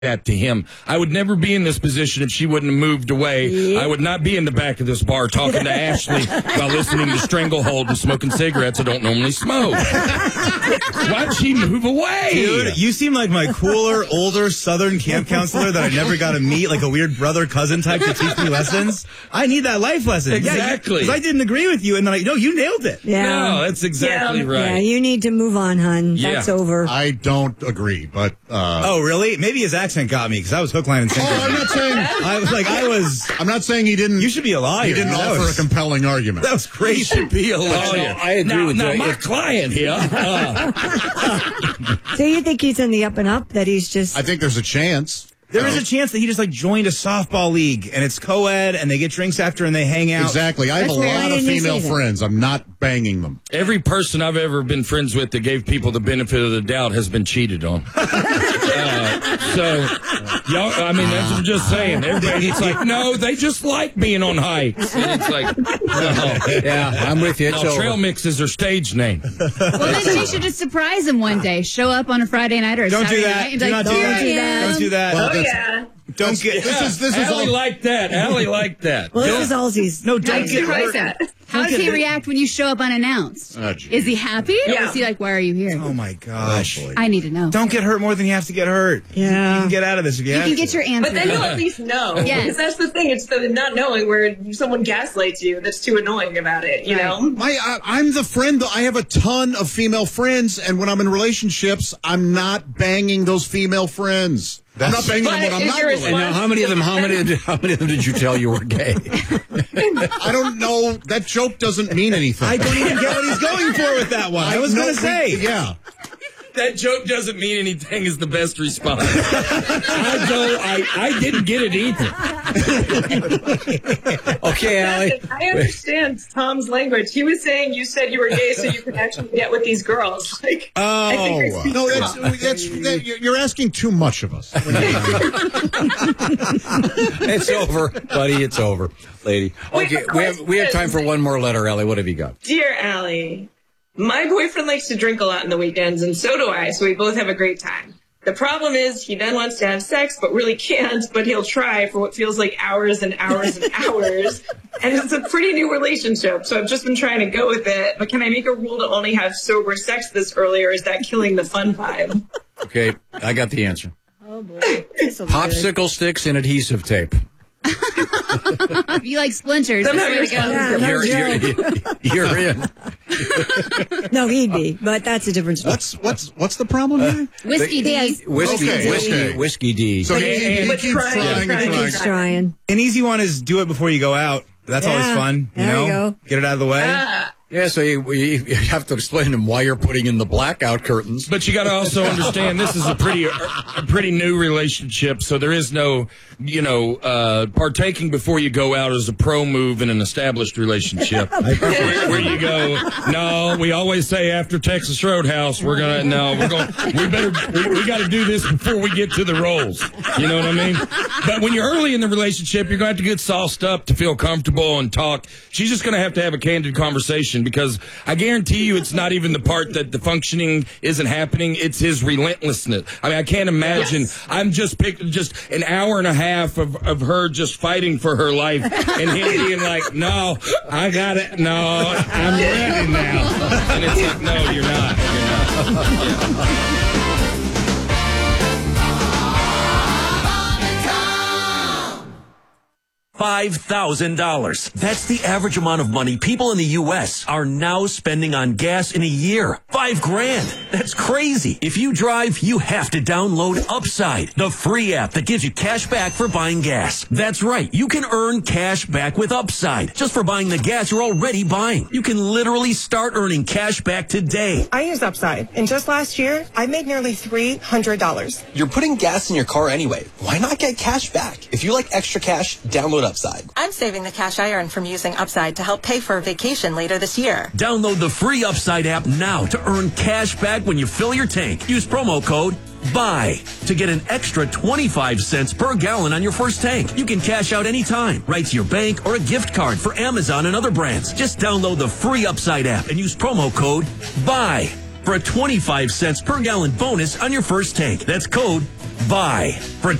that to him. I would never be in this position if she wouldn't have moved away. Yep. I would not be in the back of this bar talking to Ashley while listening to Stranglehold and smoking cigarettes I don't normally smoke. Why'd she move away? Dude, you seem like my cooler, older Southern camp counselor that I never got to meet, like a weird brother-cousin type to teach me lessons. I need that life lesson. Exactly. Because I didn't agree with you, and then you nailed it. Yeah. No, that's exactly right. Yeah, you need to move on, hon. Yeah. That's over. I don't agree, but... Oh, really? Maybe his accent got me, because I was hook, line, and sinker. Oh, I'm not saying... I'm not saying he didn't... You should be a liar. He didn't offer a compelling argument. That was crazy. He should be a liar. I agree with now, you. my client here... So you think he's in the up and up? That he's just... I think there's a chance. There is a chance that he just joined a softball league, and it's co-ed, and they get drinks after, and they hang out. Exactly. I have a lot of female friends. I'm not banging them. Every person I've ever been friends with that gave people the benefit of the doubt has been cheated on. Y'all, I mean, that's what I'm just saying. Everybody's like, no, they just like being on hikes. And it's like, no. Yeah, I'm with you. No, trail mixes are stage name. Well, then she should just surprise him one day. Show up on a Friday night or a Don't Saturday do that. night. And Do like, not do that. "Here I am." Don't do that. Well, Yeah. Don't get... This is Allie all... liked that. Allie liked that. Well, this is all he's... No, don't get Surprise hurt. that. How does he react when you show up unannounced? Oh, gee. Is he happy? Or Yeah. is he like, why are you here? Oh, my gosh. I need to know. Don't get hurt more than you have to get hurt. Yeah. You can get out of this if you You have can to. get your answer. But then you'll at least know. Yes. Because that's the thing. It's the not knowing where someone gaslights you that's too annoying about it, you know? I'm the friend. I have a ton of female friends, and when I'm in relationships, I'm not banging those female friends. I'm not banging them when I'm But not is your related. And now, how many of them did you tell you were gay? I don't know. That joke doesn't mean anything. I don't even get what he's going for with that one. I was going to say. Yeah. That joke doesn't mean anything is the best response. I didn't get it either. Okay, Allie. I understand Tom's language. He was saying you said you were gay so you could actually get with these girls. Like, I think you're speaking No, wrong. you're asking too much of us. It's over, buddy. It's over, lady. Okay, we have time for one more letter, Allie. What have you got? Dear Allie, my boyfriend likes to drink a lot on the weekends, and so do I, so we both have a great time. The problem is he then wants to have sex, but really can't, but he'll try for what feels like hours and hours and hours. And it's a pretty new relationship, so I've just been trying to go with it. But can I make a rule to only have sober sex this early, or is that killing the fun vibe? Okay, I got the answer. Oh, boy. This'll be good. Popsicle sticks and adhesive tape. If you like splinters, Somehow that's where to go. Yeah, no joke. You're in. No, he'd be, but that's a different story. What's the problem here? Whiskey D. Whiskey D. So he But keeps trying, trying and trying. trying. He's trying. An easy one is do it before you go out. That's always Yeah. fun. You There know? you go. Get it out of the way. Yeah, so you have to explain to him why you're putting in the blackout curtains. But you got to also understand this is a pretty new relationship, so there is no, partaking before you go out is a pro move in an established relationship. where you go, no, we always say after Texas Roadhouse, we got to do this before we get to the rolls. You know what I mean? But when you're early in the relationship, you're going to have to get sauced up to feel comfortable and talk. She's just going to have a candid conversation, because I guarantee you it's not even the part that the functioning isn't happening. It's his relentlessness. I mean, I can't imagine. Yes. I'm just an hour and a half of her just fighting for her life and him being like, no, I got it. No, I'm ready now. And it's like, no, you're not. $5,000. That's the average amount of money people in the U.S. are now spending on gas in a year. $5,000. That's crazy. If you drive, you have to download Upside, the free app that gives you cash back for buying gas. That's right. You can earn cash back with Upside just for buying the gas you're already buying. You can literally start earning cash back today. I use Upside, and just last year, I made nearly $300. You're putting gas in your car anyway. Why not get cash back? If you like extra cash, download Upside. I'm saving the cash I earn from using Upside to help pay for a vacation later this year. Download the free Upside app now to earn cash back when you fill your tank. Use promo code BUY to get an extra 25 cents per gallon on your first tank. You can cash out anytime, right to your bank or a gift card for Amazon and other brands. Just download the free Upside app and use promo code BUY for a 25 cents per gallon bonus on your first tank. That's code Buy.